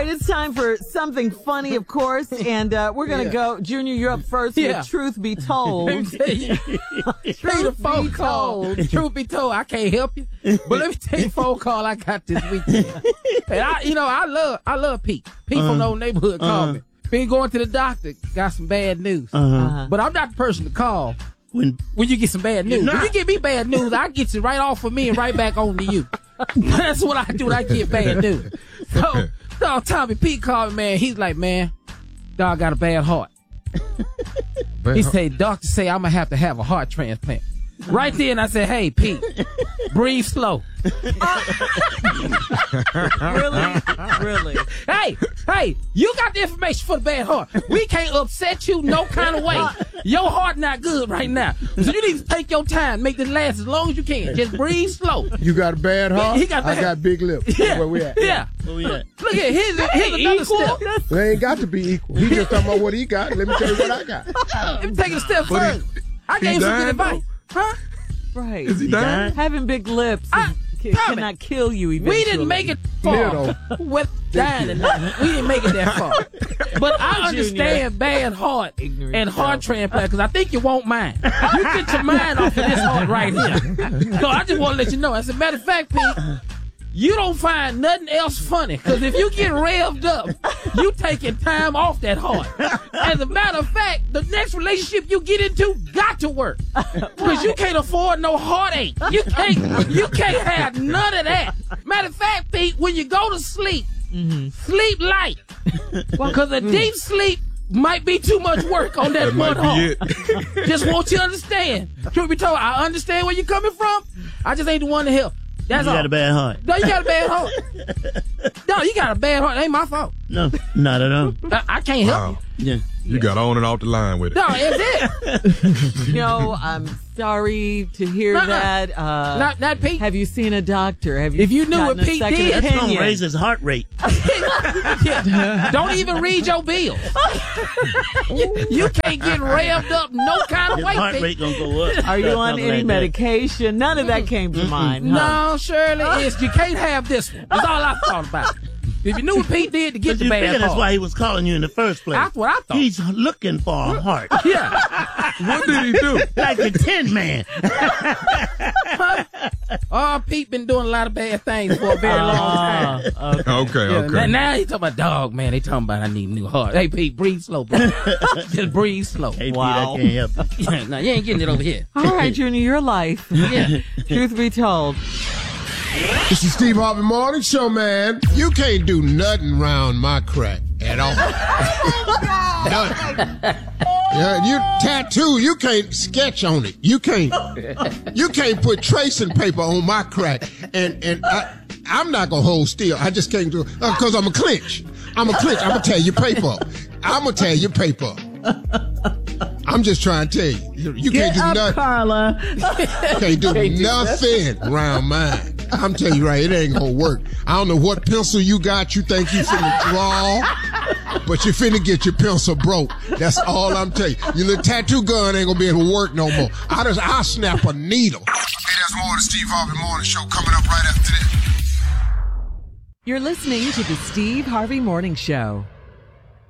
It's time for something funny, of course, and we're going to go. Junior, you're up first with Truth Be Told. Let me tell you, Truth be told, I can't help you. But let me tell you a phone call I got this weekend. And I love Pete. Pete from the old neighborhood called me. Been going to the doctor, got some bad news. But I'm not the person to call when you get some bad news. When you give me bad news, I get you right off of me and right back on to you. That's what I do when I get bad news. So Tommy, Pete called me, man. He's like, man, dog got a bad heart. He said, doctor say I'm going to have a heart transplant. Right then, I said, hey, Pete, breathe slow. Really? Hey, you got the information for the bad heart. We can't upset you no kind of way. Your heart not good right now. So you need to take your time, make this last as long as you can. Just breathe slow. You got a bad heart? I got big lips. Yeah. Where we at? Yeah. Where we at? Look at here's another step. They ain't got to be equal. He just talking about what he got. Let me tell you what I got. Let me take it a step further. I gave him some good advice. Huh? Right. Is he dying? Having big lips cannot kill you eventually. We didn't make it far with dying and we didn't make it that far. But I understand bad heart and heart transplant because I think you won't mind. You get your mind off of this heart right here. So I just want to let you know. As a matter of fact, Pete, you don't find nothing else funny because if you get revved up, you taking time off that heart. As a matter of fact, the next relationship you get into got to work because you can't afford no heartache. You can't have none of that. Matter of fact, Pete, when you go to sleep, sleep light because a deep sleep might be too much work on that one heart. Just want you to understand. Truth be told, I understand where you're coming from. I just ain't the one to help. That's all. You got a bad heart. No, you got a bad heart. No, you got a bad heart. It ain't my fault. No, not at all. I can't help you. Yeah. You got on and off the line with it. No, it's it. No, I'm sorry to hear that. Not Pete. Have you seen a doctor? If you knew what Pete did, that's going to raise his heart rate. Don't even read your bills. You can't get revved up no kind of His way. heart Pete. rate going to go up. Are you on Something any like medication? None of that came to mind. Huh? No, Shirley, you can't have this one. That's all I thought about. If you knew what Pete did to get the bad heart. That's why he was calling you in the first place. That's what I thought. He's looking for a heart. Yeah. What did he do? Like the Tin Man. Oh, Pete been doing a lot of bad things for a very long time. Okay. Now he talking about dog, man. They talking about I need a new heart. Hey, Pete, breathe slow, bro. Just breathe slow. Hey, Wow. Pete, I can't help you. No, you ain't getting it over here. All right, Junior, your life. Yeah. Truth be told. This is Steve Harvey Morning Show, man. You can't do nothing round my crack at all. Nothing. Yeah, you tattoo, you can't sketch on it. You can't put tracing paper on my crack. And I'm not gonna hold still. I just can't do it because I'm a clinch. I'm gonna tear your paper up. I'm just trying to tell you. You can't do nothing. Carla. You can't do nothing around mine. I'm telling you right, it ain't gonna work. I don't know what pencil you got you think you finna draw, but you finna get your pencil broke. That's all I'm telling you. Your little tattoo gun ain't gonna be able to work no more. I'll snap a needle. Hey, there's more of the Steve Harvey Morning Show coming up right after this. You're listening to the Steve Harvey Morning Show.